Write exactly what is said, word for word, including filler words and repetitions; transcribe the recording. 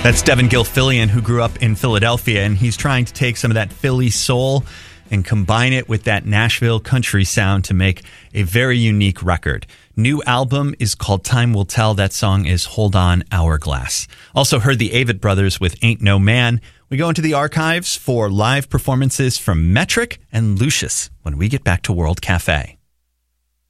That's Devin Gilfillian, who grew up in Philadelphia, and he's trying to take some of that Philly soul and combine it with that Nashville country sound to make a very unique record. New album is called Time Will Tell. That song is Hold On, Hourglass. Also heard the Avett Brothers with Ain't No Man. We go into the archives for live performances from Metric and Lucius when we get back to World Cafe.